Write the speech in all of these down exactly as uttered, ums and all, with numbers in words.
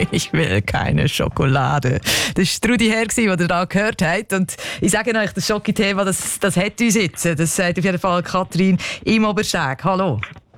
Ich will keine Schokolade. Das war Trudi Herr, den ihr da gehört habt. Und ich sage euch, das Schoki-Thema, das, das hat uns jetzt. Das sagt auf jeden Fall Katrin im Obersteg. Hallo.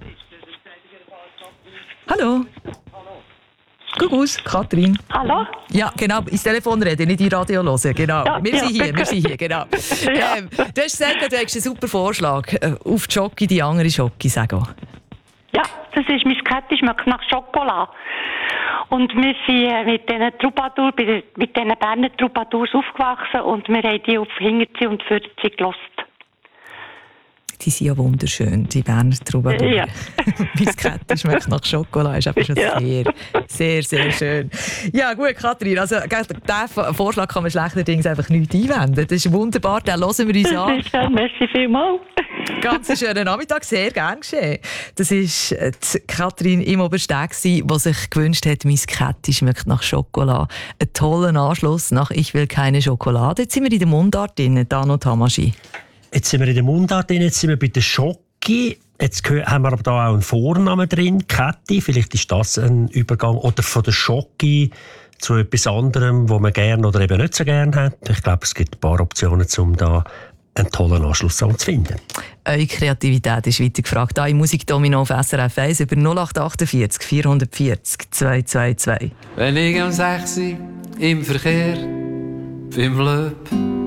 Hallo. Guck aus, Katrin. Hallo? Ja, genau, ins Telefon reden, nicht in Radio hören. Genau. Ja, wir ja, sind hier, wir sind hier, genau. Ja. Ähm, du hast gesagt, du hast einen super Vorschlag. Äh, Auf die Schoki, die andere Schoki, sag auch. Ja, das ist mein Kette, schmeckt nach Schokolade. Und wir sind äh, mit diesen Troubadour, mit diesen Berner Troubadours aufgewachsen und wir haben die auf Hinterzi und Fürzi gehört. Die sind ja wunderschön, die Berner Troubadour. Ja. Mein Kette schmeckt nach Schokolade, ist einfach schon Ja. sehr, sehr, sehr schön. Ja gut, Katrin, also diesen Vorschlag kann man schlechterdings einfach nicht einwenden. Das ist wunderbar, den hören wir uns Das an. ist schön, merci vielmals. Ganz schönen Nachmittag, sehr gern geschehen. Das war die Katrin im Obersteg, die sich gewünscht hat, mein Kette schmeckt nach Schokolade. Ein toller Anschluss nach «Ich will keine Schokolade». Jetzt sind wir in der Mundart drin, Dano Tamaschi. Jetzt sind wir in der Mundart drin, jetzt sind wir bei der Schoki. Jetzt haben wir aber da auch einen Vornamen drin, Kette. Vielleicht ist das ein Übergang. Oder von der Schoki zu etwas anderem, was man gerne oder eben nicht so gerne hat. Ich glaube, es gibt ein paar Optionen, um da einen tollen Anschluss zu finden. Eure Kreativität ist weiter gefragt. Hier im Musikdomino auf S R F eins über null acht achtundvierzig vierhundertvierzig zweihundertzweiundzwanzig. Wenn ich am sechs im Verkehr beim Löb